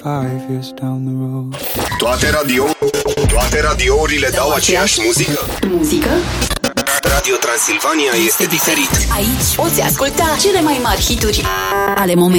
5 years down the road. Toate radiourile dau aceeași muzică? Muzică? Radio Transilvania este diferit. Aici poți asculta cele mai mari hituri ale momentului.